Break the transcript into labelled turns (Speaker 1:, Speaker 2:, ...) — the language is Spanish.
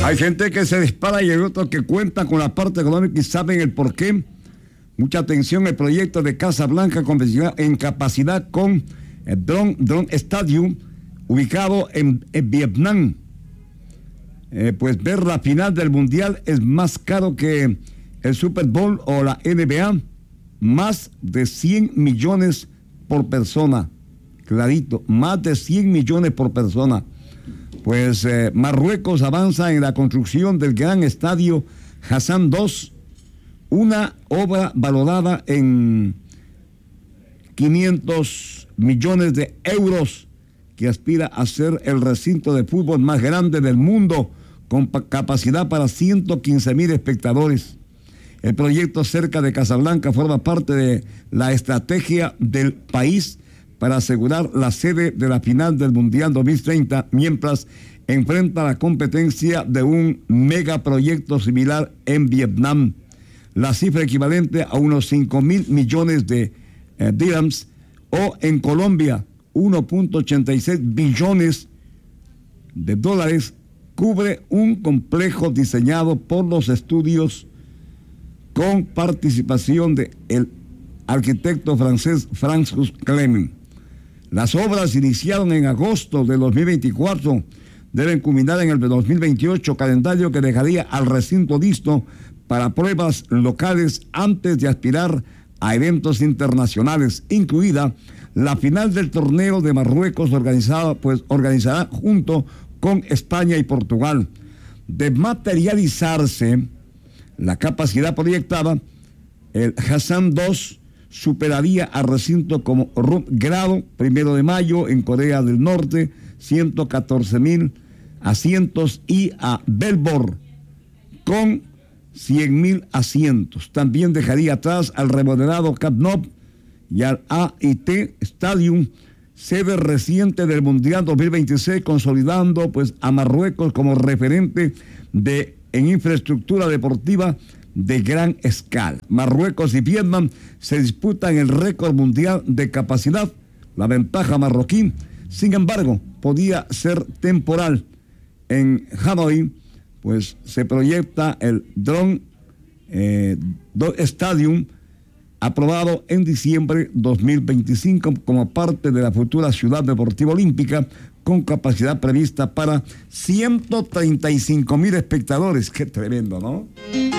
Speaker 1: Hay gente que se dispara y hay otros que cuentan con la parte económica y saben el porqué. Mucha atención, el proyecto de Casa Blanca en capacidad con el Drone Stadium, ubicado en Vietnam. Pues ver la final del Mundial es más caro que el Super Bowl o la NBA. Más de 100 millones por persona. Clarito, más de 100 millones por persona. Pues Marruecos avanza en la construcción del gran estadio Hassan II, una obra valorada en 500 millones de euros que aspira a ser el recinto de fútbol más grande del mundo, con capacidad para 115,000 espectadores. El proyecto cerca de Casablanca forma parte de la estrategia del país para asegurar la sede de la final del Mundial 2030, mientras enfrenta la competencia de un megaproyecto similar en Vietnam. La cifra equivalente a unos 5,000 millones de dirhams, o en Colombia 1.86 billones de dólares, cubre un complejo diseñado por los estudios con participación del arquitecto francés François Clement. Las obras iniciaron en agosto de 2024, deben culminar en el 2028, calendario que dejaría al recinto listo para pruebas locales antes de aspirar a eventos internacionales, incluida la final del torneo de Marruecos organizada junto con España y Portugal. De materializarse la capacidad proyectada, el Hassan II superaría al recinto como grado 1 de mayo en Corea del Norte, 114,000 asientos, y a Belvoir con 100,000 asientos. También dejaría atrás al remodelado Camp Nou y al AIT Stadium, sede reciente del Mundial 2026, consolidando pues a Marruecos como referente en infraestructura deportiva de gran escala. Marruecos y Vietnam se disputan el récord mundial de capacidad. La ventaja marroquí, sin embargo, podía ser temporal. En Hanoi, pues se proyecta el Drone Stadium, aprobado en diciembre 2025 como parte de la futura ciudad deportiva olímpica, con capacidad prevista para 135,000 espectadores. Qué tremendo, ¿no?